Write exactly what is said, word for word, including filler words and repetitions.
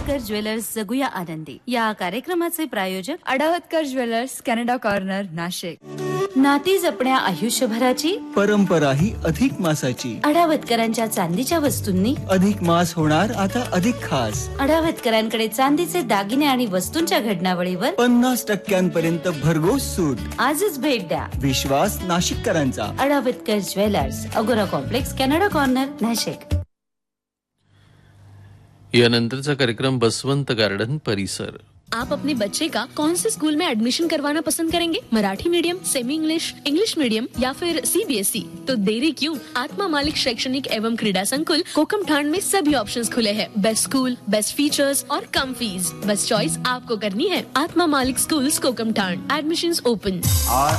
अडावतकर jewellers जगूया आनंदी या कार्यक्रमाचे प्रायोजक अडावतकर ज्वेलर्स कॅनडा कॉर्नर नाशिक. नाती जपण्या आयुष्यभराची परंपरा ही अधिक मासाची. अडावतकरांच्या चांदीच्या वस्तूंनी अधिक मास होणार आता अधिक खास. अडावतकरांकडे चांदीचे दागिने आणि वस्तूंच्या घडणावळीवर पन्नास टक्क्यांपर्यंत भरघोस सूट. आजच भेट द्या. विश्वास नाशिककरांचा. अडावतकर ज्वेलर्स, अगोरा कॉम्प्लेक्स, कॅनडा कॉर्नर, नाशिक. यानंतरचा कार्यक्रम बसवंत गार्डन परिसर. आप अपने बच्चे का कौन से स्कूल में एडमिशन करवाना पसंद करेंगे? Marathi medium, semi English, English medium या फिर सीबीएसई? तो देरी क्यों? आत्मा मालिक शैक्षणिक एवं क्रीड़ा संकुल कोकमठाण में सभी ऑप्शंस खुले हैं. बेस्ट स्कूल, बेस्ट फीचर्स और कम फीस. बस चॉइस आपको करनी है. आत्मा मालिक स्कूल्स कोकमठाण. Admissions open.